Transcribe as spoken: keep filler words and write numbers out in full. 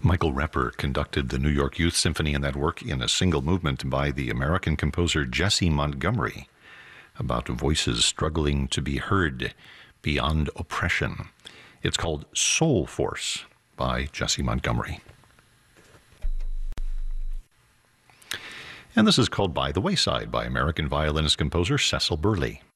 Michael Repper conducted the New York Youth Symphony in that work in a single movement by the American composer Jessie Montgomery, about voices struggling to be heard beyond oppression. It's called Soul Force by Jessie Montgomery. And this is called By the Wayside by American violinist-composer Cecil Burley.